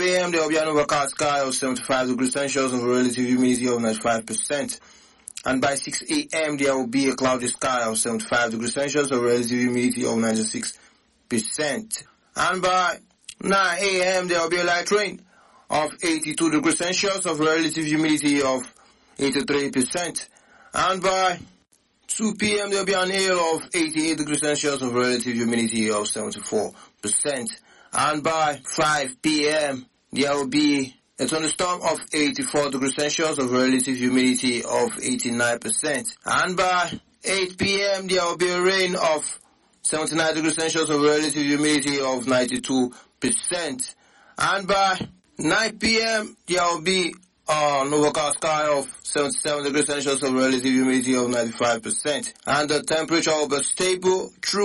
a.m. there will be an overcast sky of 75 degrees Celsius of relative humidity of 95%. And by 6 a.m. there will be a cloudy sky of 75 degrees Celsius of relative humidity of 96%. And by 9 a.m. there will be a light rain of 82 degrees Celsius of relative humidity of 83%. And by 2 p.m. there will be an hail of 88 degrees Celsius of relative humidity of 74%. And by 5 p.m. there will be a thunderstorm of 84 degrees Celsius of relative humidity of 89%. And by 8 p.m. there will be a rain of 79 degrees Celsius of relative humidity of 92%. And by 9 p.m. there will be an overcast sky of 77 degrees Celsius of relative humidity of 95%. And the temperature will be stable through